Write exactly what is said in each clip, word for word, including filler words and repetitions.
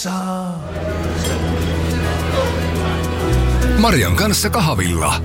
Marian kanssa kahvilla.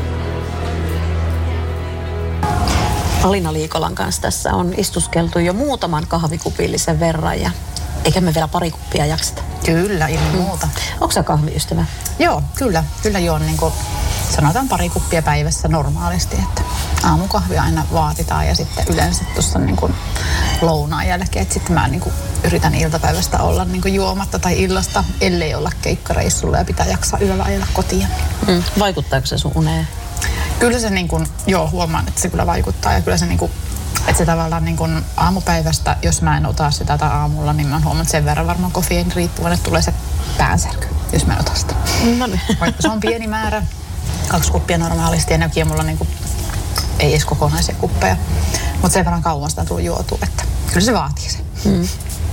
Alina Liikolan kanssa tässä on istuskeltu jo muutaman kahvikupillisen verran ja eikä me vielä pari kuppia jakseta. Kyllä, ilman muuta. Mm. Onko sä kahviystävä? Joo, kyllä. Kyllä juon niin kuin sanotaan pari kuppia päivässä normaalisti, että aamukahvia aina vaatitaan ja sitten yleensä tuossa niin kuin lounaan jälkeen, että sitten mä niin kuin yritän iltapäivästä olla niin kuin juomatta tai illasta, ellei olla keikkareissulla ja pitää jaksaa yöllä ajella kotiin. Mm. Vaikuttaako se sun uneen? Kyllä se niin kuin, joo, huomaan, että se kyllä vaikuttaa ja kyllä se niin kuin, että se tavallaan niin kuin aamupäivästä, jos mä en ota sitä tai aamulla, niin mä oon huomannut sen verran varmaan kofeiinin riippuvan, että tulee se päänsärky, jos mä en ota sitä. No niin. Vaikka se on pieni määrä, kaksi kuppia normaalisti ja näkyy mulla niin kuin, ei edes kokonaisia kuppeja, mutta sen verran kauan sitä tulee juotua, että kyllä se vaatii se. Mm.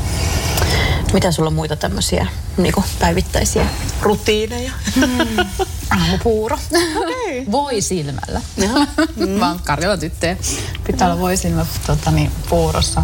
Mitä sulla on muita tämmöisiä niin kuin päivittäisiä rutiineja? Mm. Aamupuuro. Okay. Voi silmällä. Mm. Mä oon Karjalan tyttöjä. Pitää olla voi silmä tota, niin, puurossa.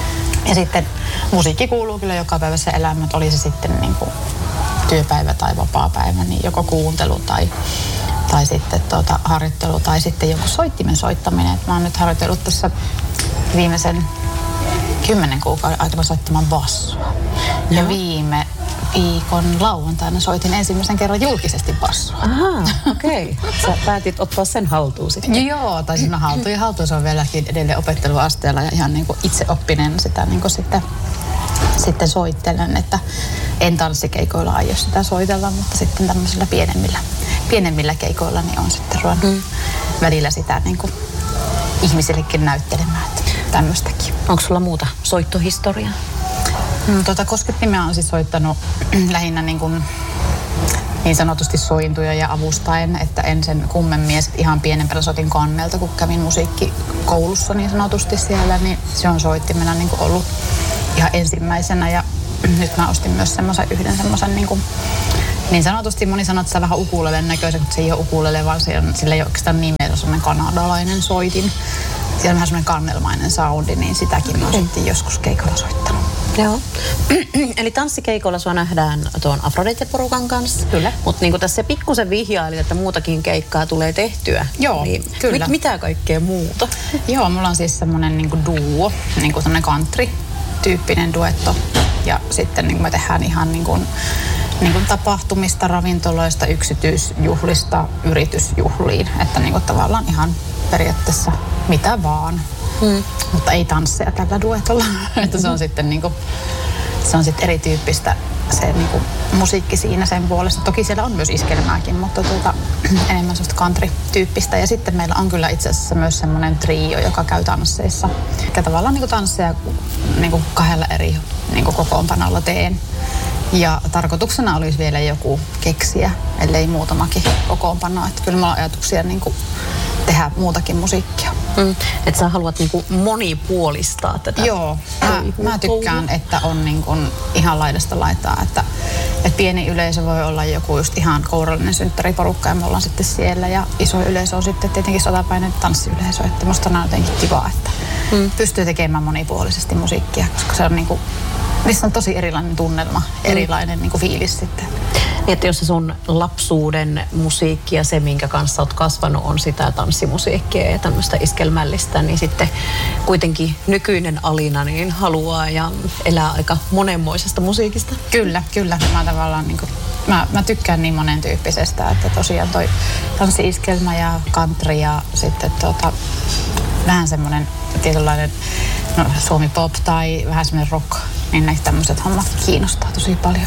Ja sitten musiikki kuuluu kyllä joka päivässä elämään. Oli se sitten niin kuin työpäivä tai vapaapäivä, niin joko kuuntelu tai, tai sitten tuota, harjoittelu tai sitten joku soittimen soittaminen. Et mä oon nyt harjoitellut tässä viimeisen kymmenen kuukauden aikana soittamaan bassoa. Ja no. viime viikon lauantaina soitin ensimmäisen kerran julkisesti bassoa. Ahaa, okei. Okay. Sä päätit ottaa sen haltuun sitten. Joo, tai siinä haltuun ja haltuun se on vieläkin edelleen opetteluasteella ja ihan niin kuin itse oppinen sitä niin kuin sitten, sitten soittelen, että en tanssikeikoilla aio sitä soitella, mutta sitten tämmöisillä pienemmillä, pienemmillä keikoilla niin on sitten ruvennut mm. välillä sitä niin kuin ihmisillekin näyttelemään, että tämmöistäkin. Onko sulla muuta soittohistoriaa? Mm, tuota, Koskettimea on siis soittanut lähinnä niin, kuin, niin sanotusti sointuja ja avustaen, että en sen kummemmin. Ihan pienempänä soitin kannelta, kun kävin musiikkikoulussa niin sanotusti siellä, niin se on soittimena niin kuin ollut ihan ensimmäisenä. Ja nyt mä ostin myös semmoisen yhden semmoisen niin kuin, niin sanotusti moni sanoo, että se on vähän ukulelen näköisen, mutta se ei ole ukulele, vaan se on, sillä ei ole oikeastaan nimeä, se on semmoinen kanadalainen soitin. Siellä on vähän semmoinen kannelmainen soundi, niin sitäkin mä oon sitten joskus keikolla soittanut. Joo. Eli tanssikeikolla sua nähdään tuon Afrodite-porukan kanssa. Kyllä. Mutta niin tässä pikkusen vihjailit, että muutakin keikkaa tulee tehtyä. Joo, niin kyllä. Mit, mitä kaikkea muuta? Joo, mulla on siis semmoinen niinku duo, niinku semmoinen country-tyyppinen duetto. Ja sitten niinku me tehdään ihan niinku, niinku tapahtumista, ravintoloista, yksityisjuhlista, yritysjuhliin. Että niinku tavallaan ihan periaatteessa mitä vaan. Hmm. Mutta ei tansseja tällä duetolla. Että se on sitten niinku, se on sitten erityyppistä se niinku musiikki siinä sen puolesta. Toki siellä on myös iskelmääkin, mutta tuota, enemmän sellaista country-tyyppistä. Ja sitten meillä on kyllä itse asiassa myös semmoinen trio, joka käy tansseissa. Ja tavallaan niinku tansseja niinku kahdella eri niinku kokoonpanolla teen. Ja tarkoituksena olisi vielä joku keksiä, ellei muutamakin kokoonpano. Että kyllä mulla on ajatuksia niinku tehdä muutakin musiikkia. Mm. Että sä haluat niinku monipuolistaa tätä. Joo, mä, mä tykkään, että on niinku ihan laidasta laitaa, että, että pieni yleisö voi olla joku just ihan kourallinen synttäriporukka ja me ollaan sitten siellä ja iso yleisö on sitten tietenkin sotapäinen tanssiyleisö, että musta on jotenkin kivaa, että mm. pystyy tekemään monipuolisesti musiikkia, koska se on niinku, niissä on tosi erilainen tunnelma, mm. erilainen niinku fiilis sitten. Niin, että jos se sun lapsuuden musiikki ja se, minkä kanssa oot kasvanut, on sitä tanssimusiikkia ja tämmöistä iskelmällistä, niin sitten kuitenkin nykyinen Alina niin haluaa ja elää aika monenmoisesta musiikista. Kyllä, kyllä. Mä tavallaan niin kuin, mä, mä tykkään niin monen tyyppisestä, että tosiaan toi tanssi-iskelmä ja country ja sitten tota, vähän semmoinen tietynlainen no, suomi pop tai vähän semmoinen rock, niin näitä tämmöiset hommat kiinnostaa tosi paljon.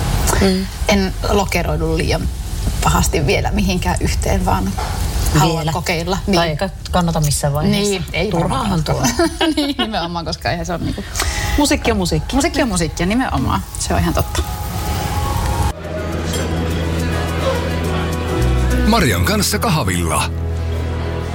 Mm. En lokeroidu liian pahasti vielä mihinkään yhteen, vaan haluan vielä kokeilla. Niin. Tai eikä kannata missään vaiheessa. Niin, ei turhaahan tuo. Niin, nimenomaan, koska eihän se on niinku... Musiikki on musiikki. Musiikki on musiikki, nimenomaan. Se on ihan totta. Marian kanssa kahvilla.